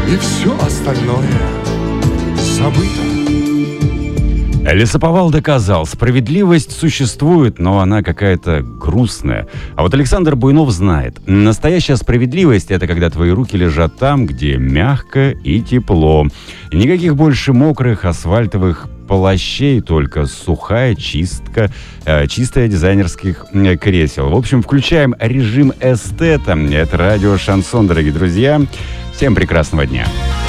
и все остальное забыто. Лесоповал доказал, справедливость существует, но она какая-то грустная. А вот Александр Буйнов знает, настоящая справедливость — это когда твои руки лежат там, где мягко и тепло. Никаких больше мокрых асфальтовых плащей, только сухая чистка, чистая дизайнерских кресел. В общем, включаем режим эстета. Это радио «Шансон», дорогие друзья. Всем прекрасного дня.